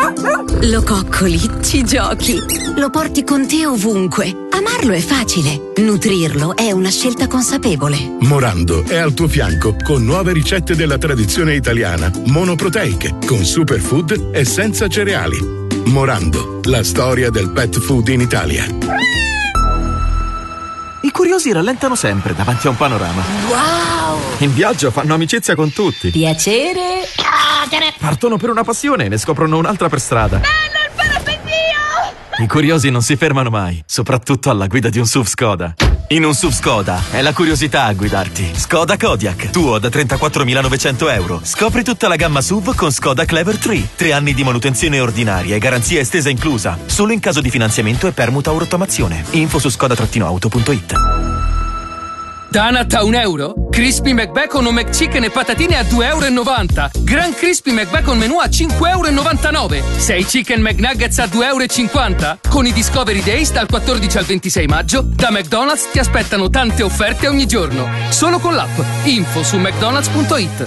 Lo coccoli, ci giochi, lo porti con te ovunque. Amarlo è facile, nutrirlo è una scelta consapevole. Morando è al tuo fianco con nuove ricette della tradizione italiana, monoproteiche, con superfood e senza cereali. Morando, la storia del pet food in Italia. I curiosi rallentano sempre davanti a un panorama. Wow! In viaggio fanno amicizia con tutti. Piacere. Partono per una passione e ne scoprono un'altra per strada. Bello il parapendio! I curiosi non si fermano mai, soprattutto alla guida di un SUV Skoda. In un SUV Skoda è la curiosità a guidarti. Skoda Kodiaq, tuo da 34.900 euro. Scopri tutta la gamma SUV con Skoda Clever 3. 3 anni di manutenzione ordinaria e garanzia estesa inclusa. Solo in caso di finanziamento e permuta o rottamazione. Info su skoda-auto.it. Donut a €1? Crispy McBacon o McChicken e patatine a €2,90. Gran Crispy McBacon menù a €5,99. 6 Chicken McNuggets a €2,50. Con i Discovery Days dal 14 al 26 maggio, da McDonald's ti aspettano tante offerte ogni giorno. Solo con l'app. Info su mcdonalds.it.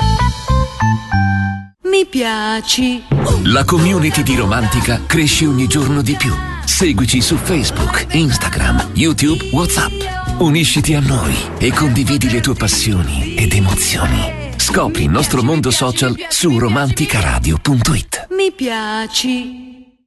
Mi piaci. La community di Romantica cresce ogni giorno di più. Seguici su Facebook, Instagram, YouTube, WhatsApp. Unisciti a noi e condividi le tue passioni ed emozioni. Scopri il nostro mondo social su romanticaradio.it. Mi piaci.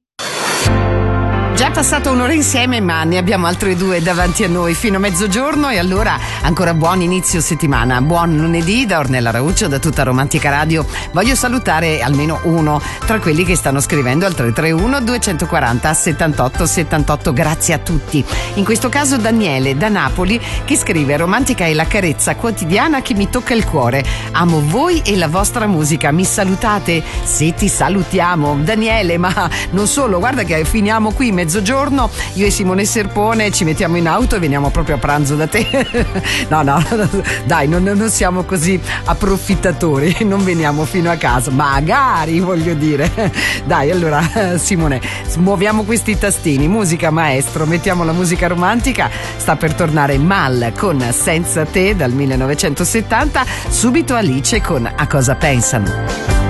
Già passato un'ora insieme, ma ne abbiamo altre 2 davanti a noi fino a mezzogiorno, e allora ancora buon inizio settimana, buon lunedì da Ornella Rauccio, da tutta Romantica Radio. Voglio salutare almeno uno tra quelli che stanno scrivendo al 331 240 78 78. Grazie a tutti. In questo caso Daniele da Napoli, che scrive: Romantica è la carezza quotidiana che mi tocca il cuore. Amo voi e la vostra musica. Mi salutate? Sì, ti salutiamo Daniele, ma non solo, guarda che finiamo qui mezzogiorno, io e Simone Serpone ci mettiamo in auto e veniamo proprio a pranzo da te. No, dai, non siamo così approfittatori, non veniamo fino a casa, magari, voglio dire. Dai, allora Simone, smuoviamo questi tastini, musica maestro, mettiamo la musica romantica. Sta per tornare Mal con Senza te dal 1970, subito Alice con A cosa pensano.